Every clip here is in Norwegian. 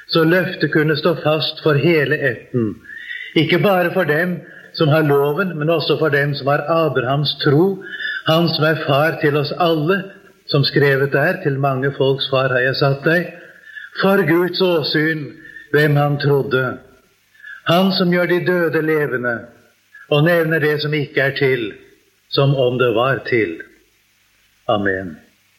så løftet kunne stå fast for hele ætten. Ikke bare for dem som har loven, men også for dem som har Abrahams tro, han som er far til oss alle, som skrevet er, til mange folks far har jeg satt deg, for Guds åsyn, hvem han trodde. Han som gjør de døde levende, og nevner det som ikke er til, som om det var til. Amen.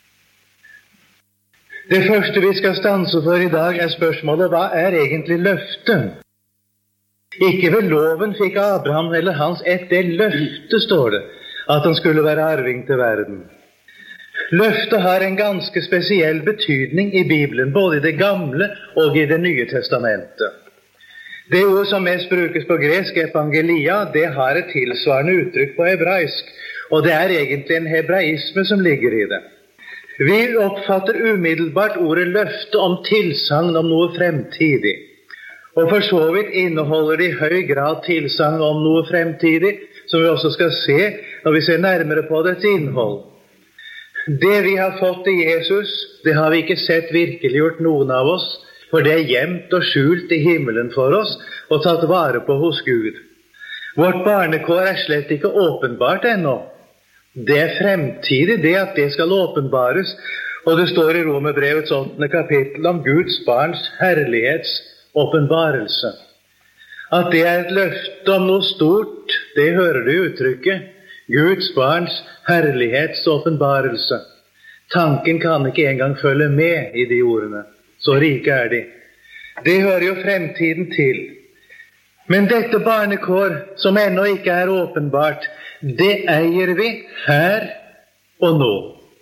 Det første vi skal stanse for i dag er spørsmålet, hva er egentlig løftet? Ikke ved loven fikk Abraham eller hans ett det løftet, står det, at han skulle være arving til verden. Løftet har en ganske spesiell betydning i Bibelen, både i det gamle og i det nye testamentet. Det ord som mest brukes på gresk, evangelia, det har et tilsvarende uttrykk på hebraisk, og det er egentlig en hebraisme som ligger i det. Vi oppfatter umiddelbart ordet løfte om tilsagn om noe fremtidig, og for så vidt inneholder det i høy grad tilsagn om noe fremtidig, som vi også skal se når vi ser nærmere på dets innhold. Det vi har fått i Jesus, det har vi ikke sett virkeliggjort noen av oss, for det er gjemt og skjult i himmelen for oss og tatt vare på hos Gud. Vårt barnekår er slett ikke åpenbart ennå. Det er fremtidig det at det skal åpenbares, og det står i Romerbrevets 8. kapittel om Guds barns herlighets åpenbarelse. At det er et løfte om noe stort, det hører du i uttrykket, Guds barns herlighets åpenbarelse. Tanken kan ikke engang følge med i de ordene. Så rike er de. Det hører jo fremtiden til. Men dette barnekår, som ennå ikke er åpenbart, det eier vi her og nå.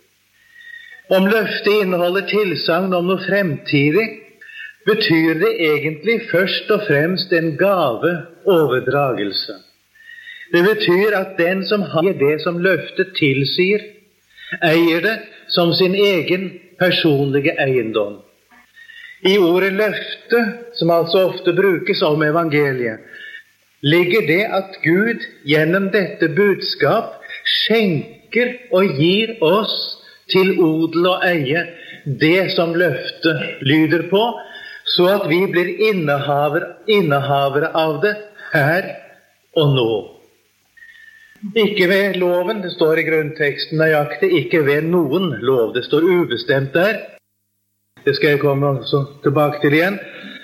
Om løftet inneholder tilsagn om noe fremtidig, betyr det egentlig først og fremst en gaveoverdragelse. Det betyr at den som har det som løftet tilsier, eier det som sin egen personlige eiendom. I ordet løfte, som altså ofte brukes om evangeliet, ligger det at Gud gjennom dette budskap skjenker og gir oss til odel og eie det som løftet lyder på, så at vi blir innehavere av det her og nå. Ikke ved loven, det står i grunnteksten nøyaktig, ikke ved noen lov, det står ubestemt der. Det skal jeg komme også tilbake til igjen.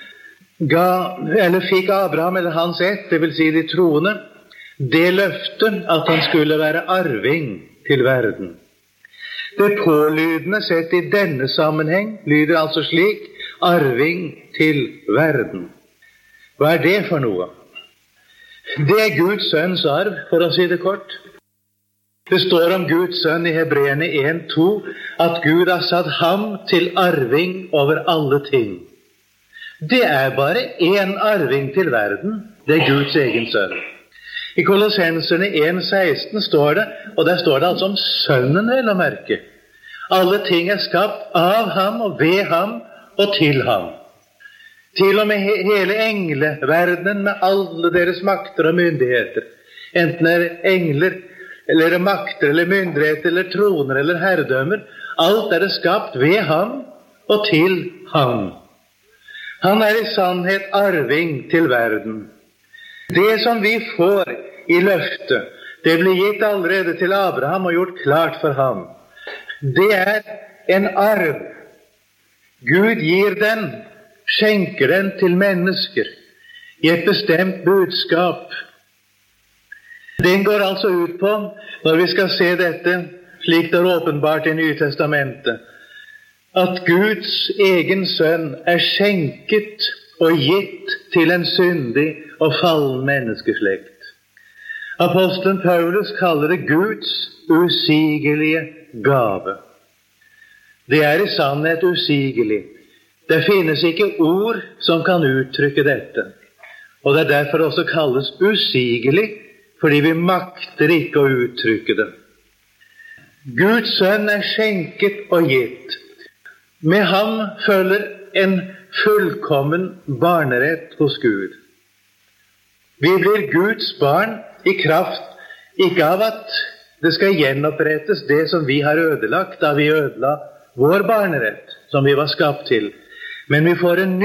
Fikk Abraham eller hans ett, det vil si de troende, det løftet at han skulle være arving til verden. Det pålydende sett i denne sammenheng lyder altså slik, arving til verden. Hva er det for noe? Det er Guds sønns arv, for å si det kort. Det står om Guds sønn i Hebreerne 1:2 at Gud har satt ham til arving over alle ting. Det er bare én arving til verden, det er Guds egen sønn. I Kolossenserne 1:16 står det, og der står det altså om sønnen vel å merke. Alle ting er skapt av ham og ved ham og til ham. Til og med hele engleverdenen med alle deres makter og myndigheter, enten er engler, eller makter, eller myndigheter, eller troner, eller herredømmer, alt er det skapt ved ham og til ham. Han er i sannhet arving til verden. Det som vi får i løftet, det ble gitt allerede til Abraham og gjort klart for ham. Det er en arv. Gud gir den, skjenker den til mennesker i et bestemt budskap. Den går altså ut på, når vi skal se dette, slik det er åpenbart i Nye Testamentet, at Guds egen sønn er skjenket og gitt til en syndig og fallen menneskeslekt. Apostelen Paulus kaller det Guds usigelige gave. Det er i sannhet usigelig. Det finnes ikke ord som kan uttrykke dette. Og det er derfor også kalles usigelig, fordi vi makter ikke å uttrykke det. Guds sønn er skjenket og gitt. Med ham følger en fullkommen barnerett hos Gud. Vi blir Guds barn i kraft, ikke av at det skal gjenopprettes det som vi har ødelagt da vi ødela vår barnerett, som vi var skapt til, men vi får en ny